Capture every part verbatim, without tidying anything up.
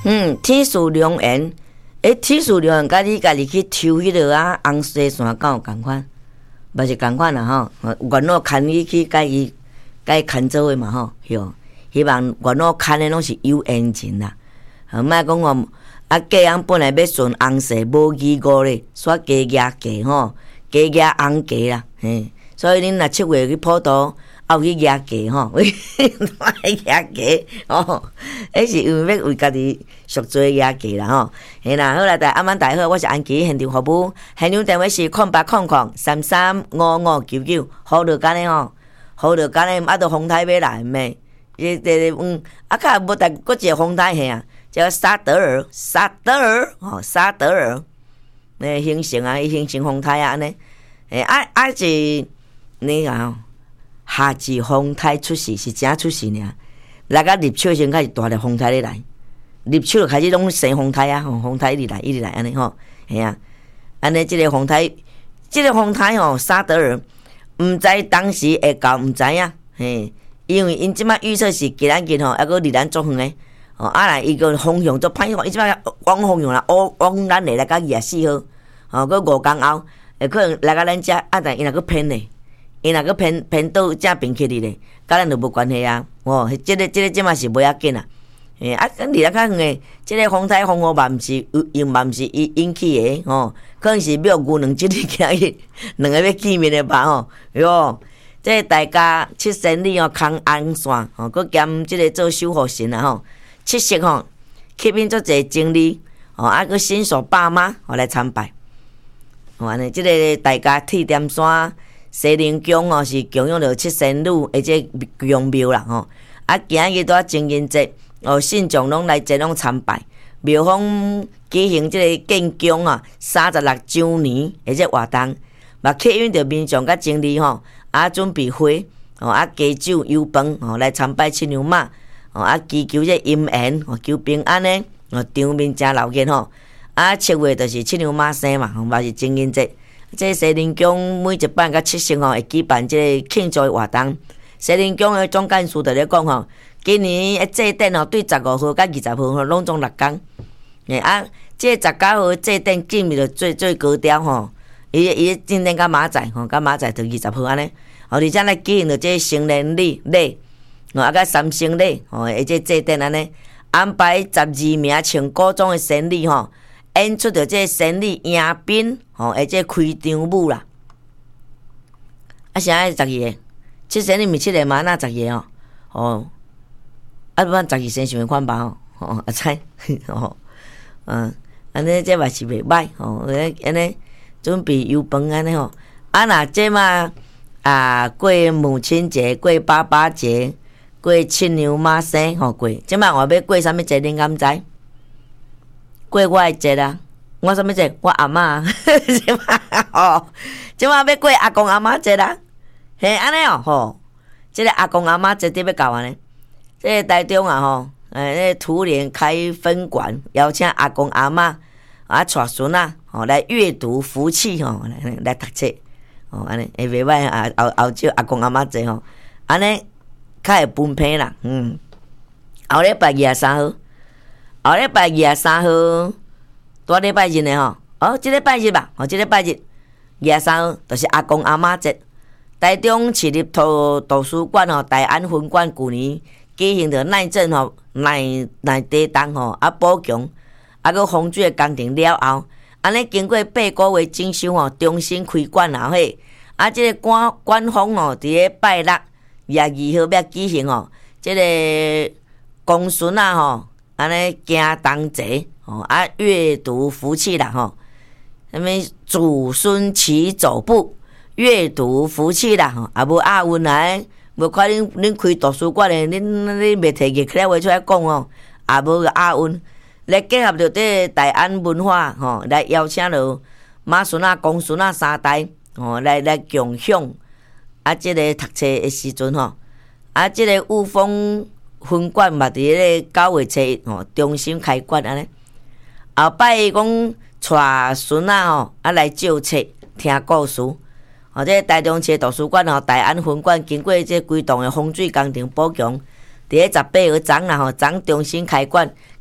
嗯，天赐良缘，诶，天赐良缘，甲你家己去抽迄落啊红西山，敢有共款？嘛是共款啦吼，原路牵你去甲伊甲伊牵做伙嘛吼，哟，希望原路牵的拢是有缘情啦。啊，莫讲哦，啊，嫁人本来要顺红色，无义务咧，煞加加嫁吼，加加红嫁啦，嘿，所以恁若七月去普渡。啊，有去压价吼，爱压价哦，迄是因为要为家己赎罪压价啦吼。嘿啦，好啦，大家晚大好，我是安琪现场服务，现场电话是空八空空三三五五九九，好着干的吼，好着干的，啊，着风台要来咩？这这嗯，啊，较无但搁一个风台嘿啊，叫沙德尔，沙德尔吼，沙德尔，诶，形成啊，伊形成风台啊安尼，诶，啊啊是你啊。夏季风台出世是真出世尔，来甲入秋先开始大粒风台咧来，入秋就开始拢生风台啊，吼风台一直来一直来安尼吼，嘿啊，安尼即个风台，即、這个风台吼，沙德尔，毋知当时会到毋知影，嘿，因为因即摆预测是今仔日吼，还佫离咱足远诶，吼啊来伊个风向足歹，伊即摆往风向啦，往往咱诶来甲二十四号，吼佫五工后，会可能来甲咱遮，啊但伊若佫偏咧。伊若个偏偏倒正边去哩咧，甲咱就无关系啊！哦，即、这个即、这个即嘛是无要紧啊。诶，啊，离咱较远诶，即、这个风台风雨嘛毋是又嘛毋是引引起诶，哦，可能是庙牛郎即日今日两个要见面诶吧吼。哟，即、这个、大家七仙女哦，扛红线吼，佮兼即个做守护神啊吼。七夕吼，吸引足侪精力，哦，啊，佮新手爸妈哦来参拜。哦，安尼即个大家铁点山。西陵宫哦是供养着七仙女，而且宫庙啦吼。啊，今日拄啊情人节哦，信众拢来这拢参拜。庙方举行即个建宫啊三十六周年，而且活动，嘛吸引着民众甲精力吼，啊准备花哦，啊加酒油饭哦来参拜七娘妈哦，啊祈求这姻缘哦，求平安呢哦，场面真闹热吼。啊，七月就是七娘妈生嘛，嘛是情人节。这西陵宫每一摆甲七夕吼会举办这个庆祝的活动。西陵宫的总干事就咧讲吼，今年的祭典吼对十五号甲二十号吼拢总六天。诶啊，这十九号祭典进入着最最高调吼，伊伊今天甲明仔吼，甲明仔到二十号安尼。哦，而且来举行着这成年礼礼，哦啊甲三生礼吼，而且祭典安尼安排十二名穿古装的仙女吼。演出着这仙女迎宾，吼，而且开场舞啦。啊，啥十二个？七仙女咪七个嘛，那十二个哦。哦，啊，不然十二生想款吧吼，吼，啊猜，吼，嗯，安尼这嘛是袂歹，吼，安尼准备油饭安尼吼。啊，若这嘛啊，过母亲节，过爸爸节，过七娘妈生，吼过。即摆我要过啥物节？恁敢知？过我诶节啦，我啥物节？我阿嬷，即马吼，即马要过阿公阿嬷节啦，嘿，安尼哦，吼，即、這個阿公阿嬷节得要到安尼，即、這個台中啊吼，诶，图联开分馆，邀请阿公阿嬷啊带孙啊，吼来阅读福气吼，来来读册，吼安尼会袂歹啊，后后少阿公阿嬷节吼，安尼较会分配啦，嗯，后礼拜二十三號。后礼拜二十三號，大禮拜日呢吼，哦，即禮拜日吧，哦，即禮拜日二十三號，就是阿公阿嬷節。台中市立圖圖書館吼，大安分館舊年舉行着內政吼、內內地動吼，啊補強，啊個風水工程了後，安尼經過八個月整修吼，重新開館後嘿，啊，即、這個官官方吼，佇咧拜六廿二號要舉行吼，即、這個公孫啊吼。安尼行當節吼，啊閱讀福氣啦吼，什麼祖孫齊走步，閱讀福氣啦吼，啊無亞運來，無看恁恁開圖書館的，恁恁袂摕個起來話出來講哦，啊無亞運，來結合着這大安文化吼，來邀請着媽孫啊、公孫啊三代吼，來來共享啊，即個讀冊的時陣吼，啊即個霧峰。分館嘛，伫咧九月初一吼，重新開館安尼。後擺講帶孫仔吼，啊來借冊聽故事。吼，這台中市圖書館吼，大安分館經過這規棟的風水工程補強，伫咧十八號昨啦吼，昨重新開館，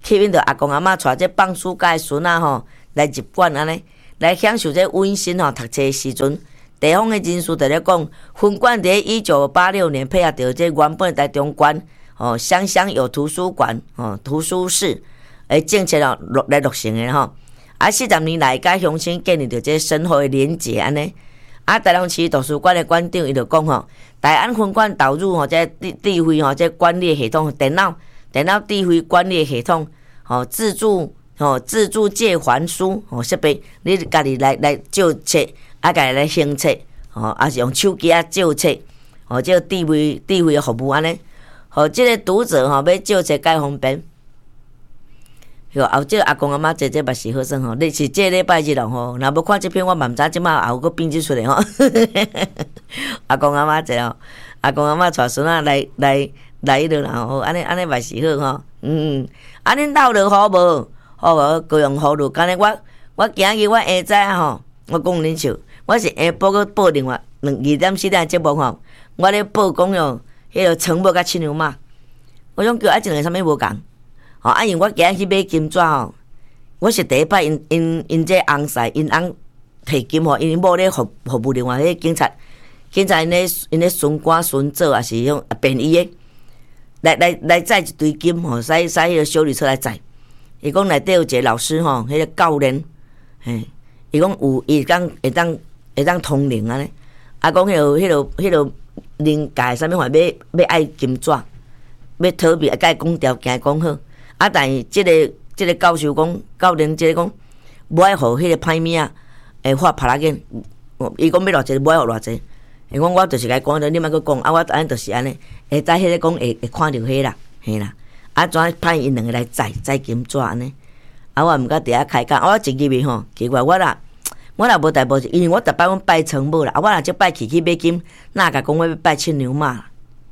去面着阿公阿嬷带这放暑假的孙仔吼来入馆安尼，来享受这温馨吼读册的时阵。地方的人士在咧讲，分馆伫一九八六年配合着这原本台中馆哦，乡乡有图书馆哦，图书室诶政策哦落来落成的吼。啊，四十年来，甲乡亲建立着这深厚的连结安尼。啊，台中市图书馆的馆长伊就讲吼，大安分馆导入吼这智智慧吼这管理系统，电脑电脑智慧管理系统，吼自助吼自助借还书吼设备，你家己来来借册。啊，家己来行册，吼，啊是用手机啊借册，吼，这智慧智慧服务安尼，吼，即个读者吼要借册介方便。吼，后这阿公阿嬷坐这嘛是好耍吼，你是这礼拜日咯吼，若要看这篇我嘛毋知即马也有佫编辑出来吼。阿公阿嬷坐吼，阿公阿嬷带孙仔来来来迄落啦吼，安尼安尼嘛是好吼，嗯，安尼斗落好无？好无？各样好落，干尼我我今日我下早吼，我讲恁笑。我是下晡个报另外两二点四点的节目吼，我咧报讲哟，迄个草木甲青牛马，我想叫啊一两个啥物无共，吼啊因为我今日去买金纸吼，我是第一摆因因因这翁婿因翁摕金吼，因某咧服服务另外迄个警察，警察因咧因咧巡官巡佐也是迄便衣的，来来来载一堆金吼，使使迄个小旅车来载，伊讲内底有一个老师吼，迄个教练，嘿，伊讲有伊讲会当。会当通灵安尼，啊讲迄落、迄落、迄落灵界啥物话，要要爱金纸，要特别啊，甲伊讲条件讲好。啊，但是即、这个即、这个教授讲，教练即个讲，无爱互迄个歹物啊，会发拍拉紧。伊讲要偌济，无爱互偌济。伊讲我就是甲伊讲着，你莫阁讲，啊我安尼就是安尼，下早迄个讲会会看着迄啦，嘿啦。啊，怎派因两个来载载金纸安尼？啊，我毋甲伫遐开讲，啊我一入去吼，奇怪我啦。我若无代无志，因为我逐摆阮拜床母啦，啊，我若即摆去去买金，哪甲讲我要拜七牛马啦？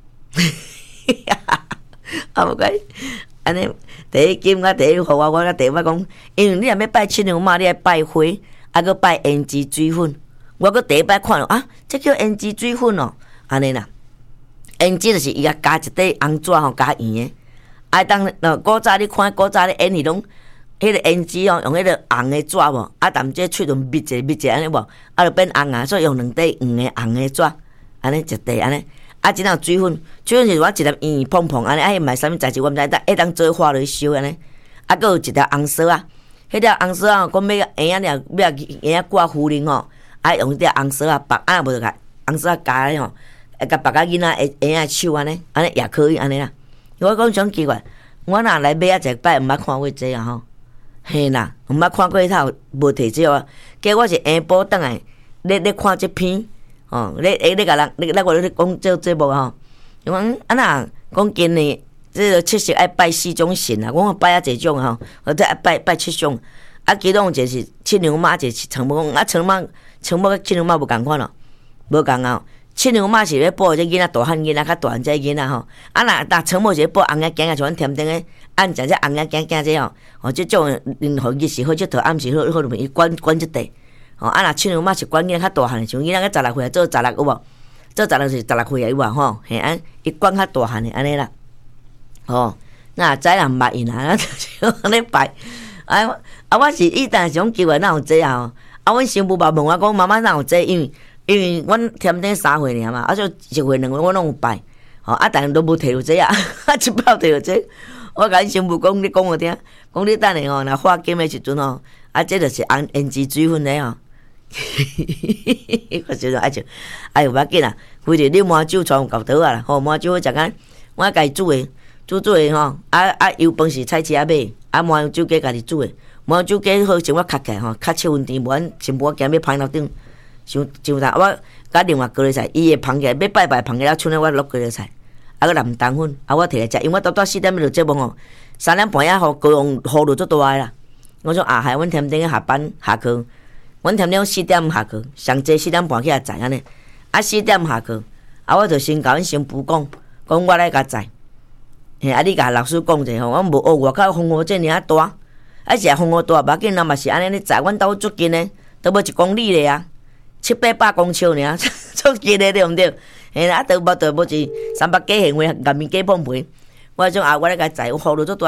啊，无该安尼第一金，我第一互我，我甲第一摆讲，因为你若要拜七牛马，你爱拜花，啊，搁拜胭脂水粉。我搁第一摆看啊，这叫胭脂水粉哦，安尼啦。胭脂就是伊啊加一块红纸吼，加圆的。啊，当呃古早你看古早咧演伊拢。迄个胭脂哦，用迄个红的纸无，啊，但这喙唇密者密者安尼无，啊，就变红啊，所以用两块黄的红的纸，安尼一块安尼，啊，真有水粉，水粉是我一粒圆圆碰碰安尼，啊，伊毋系啥物材质，我毋知，但一当做花落去烧安尼，啊，佫有一条红绳啊，迄条红绳啊，讲要婴仔了，要婴仔挂夫人吼，啊，用迄条红绳啊，绑啊无着甲红绳啊夹咧吼，啊，甲绑甲囡仔婴仔手安尼，安尼也可以安尼啦。我讲种奇怪，我若来买啊一摆，毋捌看过这啊吼。嘿啦，毋捌看过迄套无摕这啊，计我是下晡倒来咧咧看这片，哦，咧咧咧甲人咧咧我咧讲这节目吼，伊讲啊那讲今年这个七夕爱拜四种神啊，我讲拜啊这种吼，或者爱拜拜七种，啊其中就是七牛马，就是长毛，啊长毛长毛甲七牛马无共款咯，无共啊。七牛马是咧报这囡仔大汉囡仔较大汉这囡仔吼，啊若若长毛是咧报红眼镜啊，像阮甜甜诶，按食这红眼镜镜这吼，哦，即种任何日是好，即头暗时好，好就伊管管即块，哦，啊若七牛马是管囡仔较大汉诶，像囡仔较十六岁做十六有无？做十六是十六岁有无吼？嘿，安伊管较大汉诶，安尼啦，哦，那知人毋捌因啊，就是安尼拜，啊啊，我是伊但是种机会哪有这啊？啊，阮媳妇嘛问我讲，妈妈哪有这？因为因为阮添顶三岁尔嘛，啊，就一岁两岁我拢有拜，吼啊，但都无摕到这啊，啊，一包摕到这，我甲阮媳妇讲，你讲我听，讲你等下吼，若发金的时阵吼，啊，这就是红胭脂水粉的吼，我觉得啊就，哎呦，无要紧啦，规日你满酒全有够倒啊啦，吼，满酒好食啊，我家己煮的，煮煮的吼，啊啊，油饭是菜市仔买，啊，满酒鸡家己煮的，满酒鸡好先我壳起来吼，较七分甜，无咱先无我惊要歹楼顶。像像啥，我甲另外高丽菜，伊会捧起来，要拜拜捧起来，剩咧我落高丽菜，啊个蓝冬粉，啊我摕来食，因为我倒倒四点要录节目吼，三点半呀吼高阳雨落足大个啦。我说啊，害阮添顶下班下课，阮添顶四点下课，上济四点半起来载安尼，啊四点下课，啊我就先甲阮新妇讲，讲我来甲载，嘿啊你甲老师讲者吼，我无学外口风雨这尔啊大，啊是风雨大，无要紧，若嘛是安尼咧载，阮兜足近诶，都无一公里咧啊。七八百公尺尔，足近的对毋对？嘿啦，倒无倒无是三百几行话，含面几碰皮。我种啊，我咧甲载，雨落足大，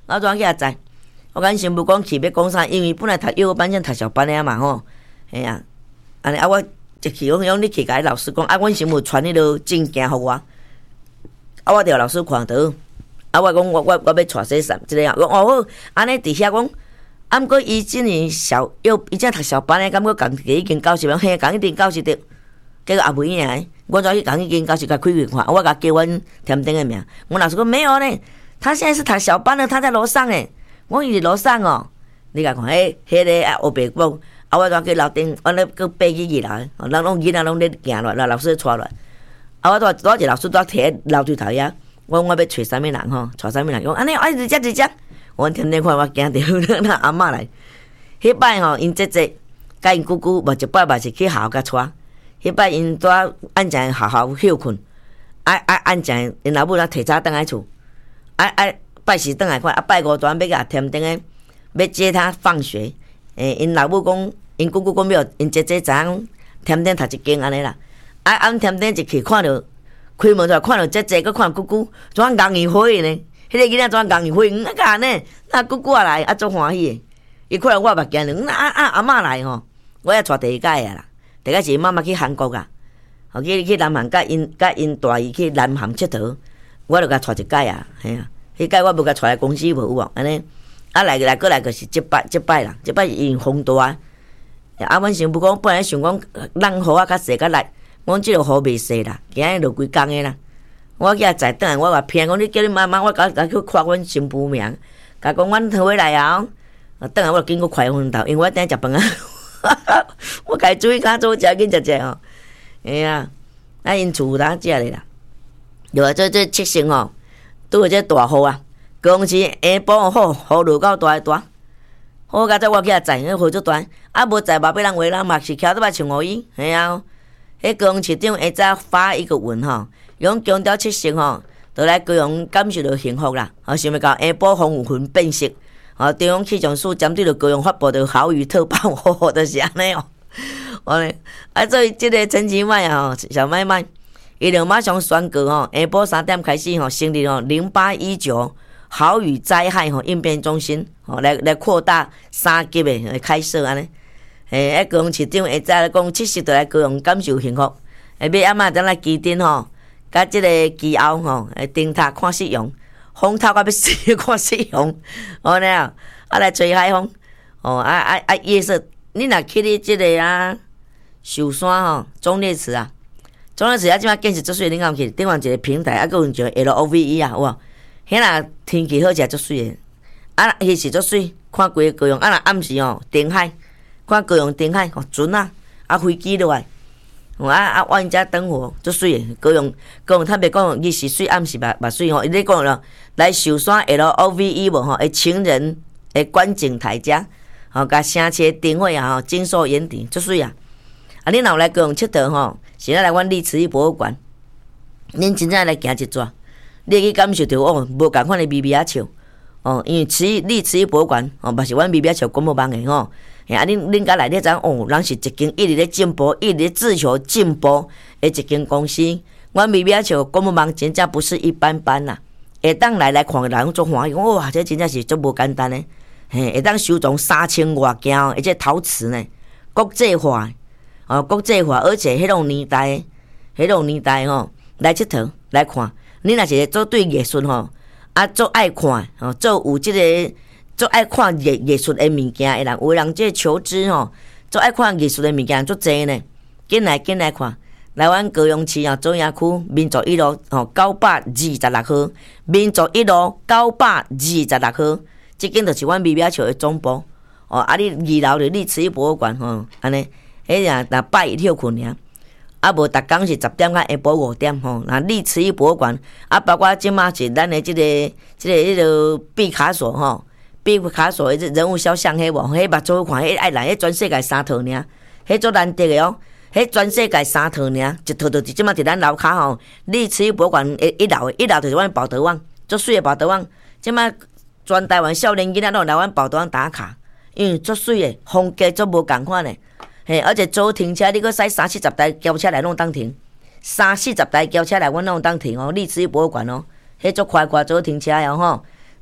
老庄去也知。我甲新妇讲去要讲啥，因为本来读幼儿班，像读小班的嘛吼，嘿啊，安尼啊，我一去我讲你去甲老师讲，啊，阮新妇传迄落证件互我，啊，我着老师看到，啊，我讲我我我要带洗衫，即个啊，讲哦好，安尼伫遐讲，啊，毋过伊即年小幼，伊正读小班的，感觉共已经教习，嘿，共一定教习着，结果也袂赢诶，我怎去共一间教习甲开开看，啊，我甲叫阮添丁的名，阮老师讲没有呢，他现在是读小班的，他在楼上诶。我伊伫楼上哦，你甲看，迄、迄个啊，黑白布，啊，我蹛去楼顶，我咧去爬起去来，人拢囡仔拢咧行落，来老师带落，啊，我蹛蹛一老师蹛摕楼梯头遐，我我要找啥物人吼，带啥物人，讲安尼，哎，直接直接，我天天看我惊着，那阿嬷来，迄摆吼，因姐姐甲因姑姑，无一摆嘛是去校甲带，迄摆因蹛按正好好休困，啊啊按正因老母咧提早倒来厝，啊啊。拜四倒来看，啊拜五转要甲添丁诶，要接他放学。诶，因老母讲，因姑姑讲要，因姐姐知影添丁读一间安尼啦。啊，按添丁一去看着，开门出来看着姐姐，佮看姑姑，怎啊红伊火呢？迄个囡仔怎啊红伊火？嗯，啊干呢？那姑姑也来，啊足欢喜诶。伊看到我目镜了，啊啊阿嬷来吼，我也带第一届啊啦。第一届是妈妈去韩国啊，吼去去南韩，甲因甲因大姨去南韩佚佗，我著甲带一届啊，嘿啊。迄届我无甲带来公司无有无？安尼，啊来来过来就是即摆即摆啦，即摆因风大。啊，阮新妇讲本来想讲咱雨啊较细较力，阮即落雨袂细啦，今日落规工诶啦。我去在等下，我话骗讲你叫你妈妈，我甲甲去看阮新妇名，甲讲阮回来啊。等下我经过快风头，因为我等下食饭啊，我家煮甲做食紧食食吼。哎呀，啊因厝呾食咧啦，又话做做七星吼。拄有这大雨啊，高雄市下晡好，雨落到大大，好甲则我去也载，迄雨足大，啊无载嘛要人话人嘛是徛倒来穿雨衣，嘿啊，迄高雄市长下早发一个文吼，用强调七成吼，倒来高雄感受到幸福啦，啊想要到下晡风有云变色，啊中央气象署针对着高雄发布着豪雨特报，吼就是安尼哦，我咧，啊所以即个陈其迈啊吼，小麦麦。伊就马上宣告吼，下晡三点开始吼，成立吼零八一九豪雨灾害吼应变中心，吼来来扩大三级的开设安尼。诶，啊高雄市长下早咧讲，七十就来高雄感受幸福。下尾暗仔等来基顶吼，甲即个基后吼，诶灯塔看夕阳，风头甲要死看夕阳，哦呢啊，啊来吹海风，哦啊啊啊夜色，你若去哩即个啊寿山吼忠烈祠啊。总而言之，啊，即摆建设足水，你敢去？顶完一个平台，啊，佮有一个 L O V E 啊，有无？迄若天气好是足水诶，啊，迄是足水，看规个高雄，啊，若暗时吼，灯海，看高雄灯海，吼船啊，啊飞机落来，啊啊，我因遮灯火足水诶，高雄高雄坦白讲，日是水，暗时嘛嘛水吼。伊咧讲咯，来寿山 L O V E 无吼，诶，情人诶观景台遮，吼，甲城市灯火啊，吼，尽收眼底，足水啊！啊，恁若有来高雄佚佗吼？是咱来阮历史博物馆，恁真正来行一转，你会去感受到哦，无共款的微微仔笑哦，因为史历史博物馆哦，嘛是阮微微仔笑广播网的吼。啊，恁恁甲来你知影哦，人是一间一直咧进步、一直咧自求进步的一间公司。阮微微仔笑广播网真正不是一般般啦，会当来来看的人足欢喜，哇，这真正是足无简单的，嘿，会当收藏三千外件，而且陶瓷呢，国际化。哦，国际化，而且迄种年代，迄种年代吼，来佚佗来看。你若是做对艺术吼，啊，做爱看，吼，做有即、这个，做爱看艺艺术的物件的人，有人即求知吼，做爱看艺术的物件足济呢。紧来紧来看，来阮高雄市啊，中央区民族一路吼九百二十六号，民族一路九百二十六号，即间就是阮微微笑的总部。哦，啊，你二楼的历史博物馆吼，安尼。迄呀，若拜一休困尔，啊无逐工是十点到下晡五点吼。那历史博物馆啊，包括即马是咱的即、这个、即、这个、迄个毕卡索吼，毕卡索迄人物肖像迄无，迄目睭看，迄爱来，迄全世界三套尔，迄足难得的哦。迄全世界三套尔，一套就是即马伫咱楼骹吼，历史博物馆一一楼的，一楼就是阮宝德网，足水的宝德网。即马全台湾少年囡仔拢来阮宝德网打卡，因为足水的，风格足无共款的。嘿，而且租停车，你搁使三四十台轿车来拢当停，三四十台轿车来阮拢当停哦。历史博物馆哦，迄足快快租停车哦吼。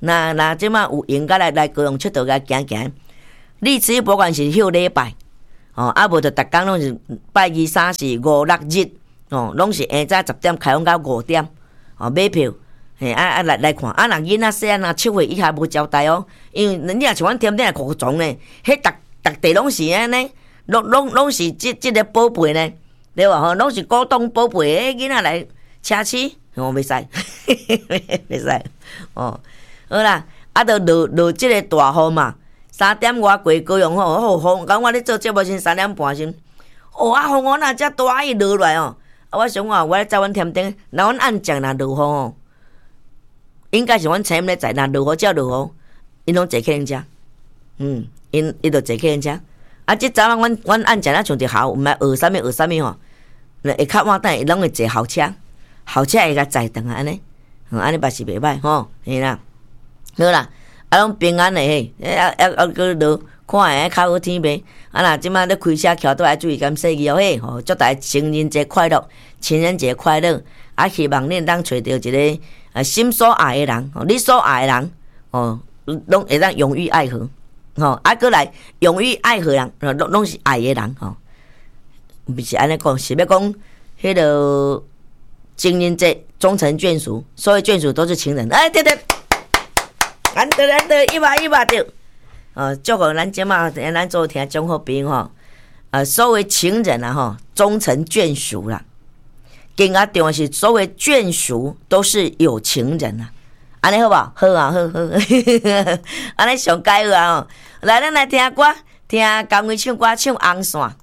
那那即马有闲甲来来高雄佚佗甲行行，你只不管是休礼拜，哦，啊无就逐工拢是拜二、三、四、五、六日，哦，拢是下早十点开放到五点，哦，买票，嘿，啊啊来来看，啊若囡仔细汉啊七岁以下无招待哦，因为你若像阮天顶苦虫呢，迄逐逐地拢是安尼，拢拢拢是即即个宝贝呢，对无吼，拢是古董宝贝，迄囡仔来奢侈，哦，袂使，袂使，哦。好啦，啊，著落落即个大雨嘛，三点外过高雄吼，好风，讲我咧做节目先三点半先，哦啊风哦若遮大伊落来哦，啊我想话我咧在阮天顶，若阮按将若落雨哦，应该是阮前面咧在，若落雨照落雨，因拢坐客人遮，嗯，因伊著坐客人遮，啊，即早晚阮阮按将咧像着校，毋知学啥物学啥物吼，下较晚等伊拢会坐校车，校车会甲载转啊安尼，嗯，安尼嘛是袂歹吼，嘿啦。好啦，啊，拢平安的嘿，啊啊啊，个落看下较好天气。啊，若即摆咧开车桥都爱注意减细意哦嘿，吼，祝大家情人节快乐，情人节快乐。啊，希望恁当找到一个啊心所爱的人，哦，你所爱的人，哦，拢会当永浴爱河，吼，啊，过来永浴爱河人，拢拢是爱的人，吼，毋是安尼讲，是要讲迄个情人节终成眷属，所有眷属都是情人。哎，对对。安得安得一把一把着，呃，祝福咱即马咱做听众好朋友吼，呃，所谓情人啊吼，终成眷属啦。更加重要是，所谓眷属都是有情人啊。安尼好无？好啊，好好，安尼上解啊吼。来，咱来听歌，听江蕙唱歌，唱红线。